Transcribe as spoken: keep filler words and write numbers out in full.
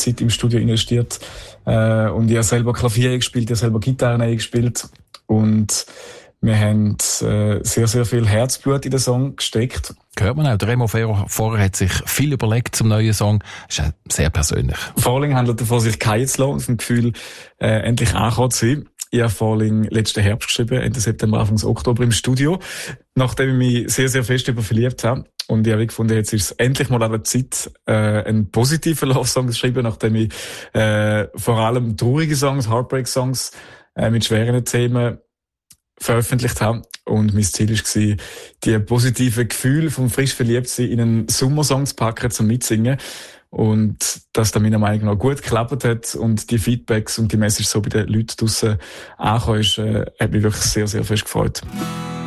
Zeit im Studio investiert. Äh, und ich habe selber Klavier gespielt, ich habe selber Gitarre gespielt. Und wir haben äh, sehr, sehr viel Herzblut in den Song gesteckt. Hört man auch, der Remo Ferro vorher hat sich viel überlegt zum neuen Song. Das ist auch sehr persönlich. Falling handelt davon, sich fallen zu lassen und vom Gefühl, äh, endlich angekommen zu sein. Ich habe Falling letzten Herbst geschrieben, Ende September, Anfang Oktober im Studio, nachdem ich mich sehr, sehr fest über verliebt habe. Und ich habe gefunden, jetzt ist es endlich mal an der Zeit, äh, einen positiven Love-Song zu schreiben, nachdem ich äh, vor allem traurige Songs, Heartbreak-Songs äh, mit schweren Themen veröffentlicht habe. Und mein Ziel war, die positiven Gefühle vom frisch Verliebtsein in einen Sommersong zu packen, zum Mitsingen. Und dass das meiner Meinung nach gut geklappt hat und die Feedbacks und die Message so bei den Leuten draussen angekommen ist, äh, hat mich wirklich sehr, sehr fest gefreut.